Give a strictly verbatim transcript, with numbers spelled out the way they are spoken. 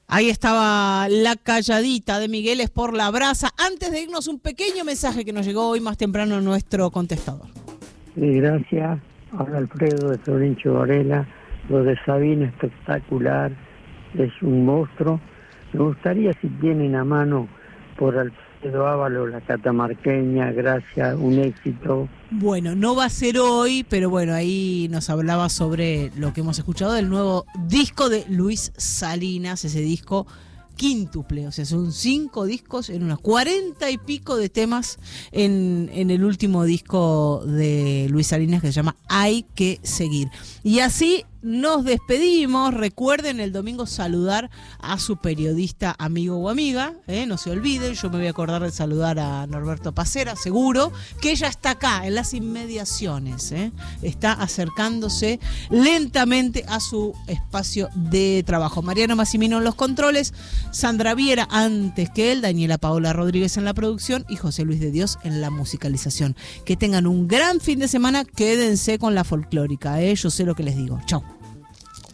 Ahí estaba La Calladita de Miguel es por la brasa. Antes de irnos, un pequeño mensaje que nos llegó hoy más temprano a nuestro contestador. Sí, gracias. Habla Alfredo de Florencio Varela. Lo de Sabina espectacular, es un monstruo. Me gustaría, si tienen a mano, por Alfredo Ávalo, La Catamarqueña, gracias, un éxito. Bueno, no va a ser hoy, pero bueno, ahí nos hablaba sobre lo que hemos escuchado del nuevo disco de Luis Salinas, ese disco quíntuple, o sea, son cinco discos en unos cuarenta y pico de temas en, en el último disco de Luis Salinas que se llama Hay que seguir. Y así nos despedimos. Recuerden el domingo saludar a su periodista amigo o amiga, ¿eh? No se olviden, yo me voy a acordar de saludar a Norberto Pacera, seguro, que ella está acá, en las inmediaciones, ¿eh? Está acercándose lentamente a su espacio de trabajo. Mariano Massimino en los controles, Sandra Viera antes que él, Daniela Paola Rodríguez en la producción y José Luis de Dios en la musicalización. Que tengan un gran fin de semana, quédense con la folclórica, ¿eh? Yo sé lo que les digo. Chau.